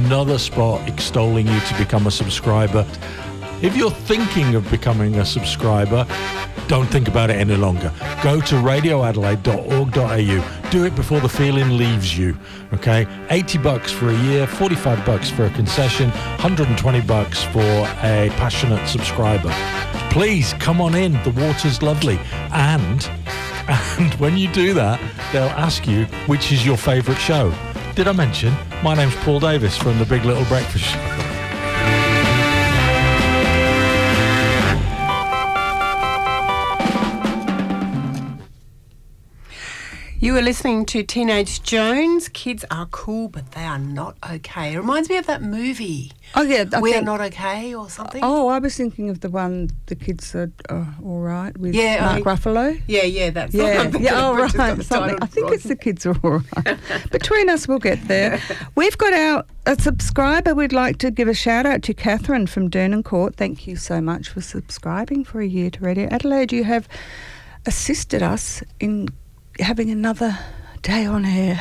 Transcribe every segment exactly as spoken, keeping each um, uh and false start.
another spot extolling you to become a subscriber. If you're thinking of becoming a subscriber, don't think about it any longer. Go to radio adelaide dot org dot a u. Do it before the feeling leaves you, okay? eighty bucks for a year, forty-five bucks for a concession, one hundred twenty bucks for a passionate subscriber. Please, come on in. The water's lovely. And, and when you do that, they'll ask you, which is your favourite show? Did I mention? My name's Paul Davis from The Big Little Breakfast Show. You were listening to Teenage Jones. Kids are cool, but they are not okay. It reminds me of that movie. Oh, yeah. I We're think, Not Okay or something. Oh, I was thinking of the one, The Kids Are uh, All Right, with yeah, Mark I, Ruffalo. Yeah, yeah, that's yeah, the one I'm thinking yeah, oh, of, right. Something. I think wrong. it's The Kids Are All Right. Between us, we'll get there. We've got our a subscriber. We'd like to give a shout out to Catherine from Durnan Court. Thank you so much for subscribing for a year to Radio Adelaide. You have assisted us in having another day on air.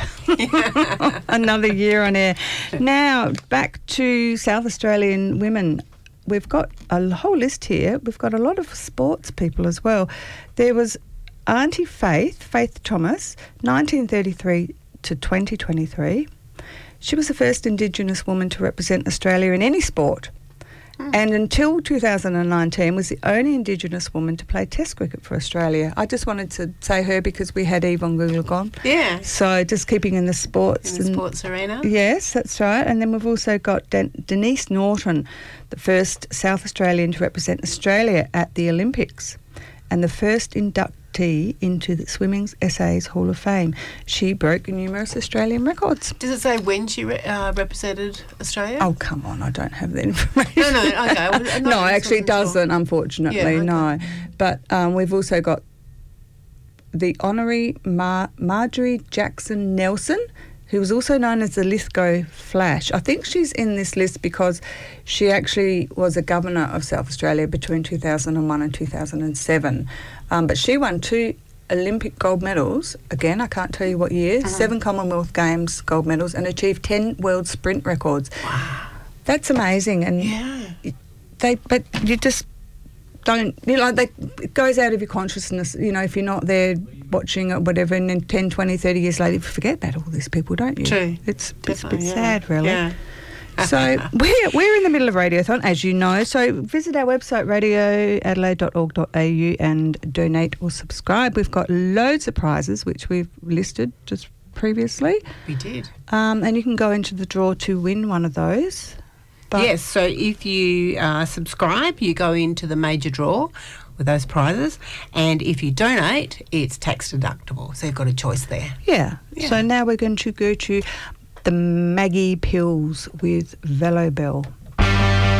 Another year on air. Now, back to South Australian women. We've got a whole list here. We've got a lot of sports people as well. There was Auntie Faith, Faith Thomas, nineteen thirty-three to twenty twenty-three. She was the first Indigenous woman to represent Australia in any sport. Mm. And until two thousand nineteen was the only Indigenous woman to play Test cricket for Australia. I just wanted to say her because we had Yvonne Goolagong on. Yeah. So just keeping in the sports. In the and, sports arena. Yes, that's right. And then we've also got Den- Denise Norton, the first South Australian to represent Australia at the Olympics and the first inductee into the Swimming's S A's Hall of Fame. She broke numerous Australian records. Does it say when she re- uh, represented Australia? Oh, come on, I don't have that information. No, no, okay. Well, no, actually it doesn't, unfortunately, yeah, okay. no. But um, we've also got the Honorary Mar- Marjorie Jackson Nelson, who was also known as the Lithgow Flash. I think she's in this list because she actually was a governor of South Australia between two thousand one and two thousand seven. Um, but she won two Olympic gold medals. Again, I can't tell you what year. Uh-huh. Seven Commonwealth Games gold medals and achieved ten world sprint records. Wow. That's amazing. And yeah. they, but you just don't, you know, they, it goes out of your consciousness, you know, if you're not there watching it, whatever, and then ten, twenty, thirty years later, you forget about all these people, don't you? True. It's, it's a bit yeah. sad, really. Yeah. So we're, we're in the middle of Radiothon, as you know, so visit our website, radio adelaide dot org dot a u, and donate or subscribe. We've got loads of prizes, which we've listed just previously. We did. Um, and you can go into the draw to win one of those. But yes, so if you uh, subscribe, you go into the major draw with those prizes, and if you donate, it's tax deductible, so you've got a choice there. Yeah. yeah. So now we're going to go to the Maggie Pills with Velobel.